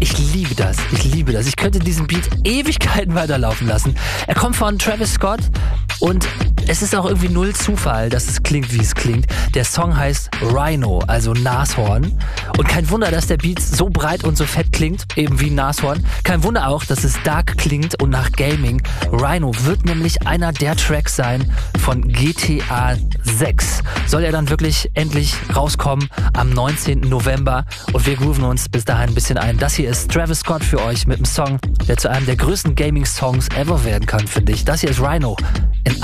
Ich liebe das. Ich könnte diesen Beat Ewigkeiten weiterlaufen lassen. Er kommt von Travis Scott und es ist auch irgendwie null Zufall, dass es klingt, wie es klingt. Der Song heißt Rhino, also Nashorn. Und kein Wunder, dass der Beat so breit und so fett klingt, eben wie ein Nashorn. Kein Wunder auch, dass es dark klingt und nach Gaming. Rhino wird nämlich einer der Tracks sein von GTA 6. Soll er dann wirklich endlich rauskommen am 19. November und wir grooven uns bis dahin ein bisschen ein. Das hier ist Travis Scott für euch mit einem Song, der zu einem der größten Gaming-Songs ever werden kann, finde ich. Das hier ist Rhino